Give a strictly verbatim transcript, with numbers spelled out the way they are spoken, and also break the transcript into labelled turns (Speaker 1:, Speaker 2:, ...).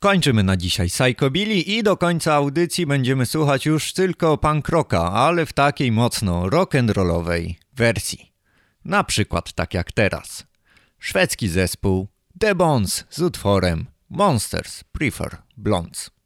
Speaker 1: Kończymy na dzisiaj Psychobilly i do końca audycji będziemy słuchać już tylko punk rocka, ale w takiej mocno rock'n'rollowej wersji. Na przykład tak jak teraz. Szwedzki zespół The Bones z utworem Monsters Prefer Blondes.